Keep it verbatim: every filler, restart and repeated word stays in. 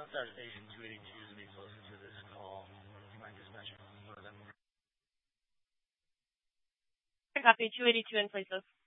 Southside Station two eighty-two is be closer to this call. You might just mention one of them. Copy two eighty-two in places.